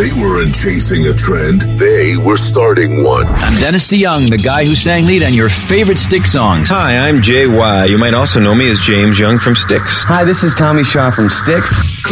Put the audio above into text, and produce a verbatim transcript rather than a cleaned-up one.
They weren't chasing a trend. They were starting one. I'm Dennis DeYoung, the guy who sang lead on your favorite Styx songs. Hi, I'm Jay Y. You might also know me as James Young from Styx. Hi, this is Tommy Shaw from Styx.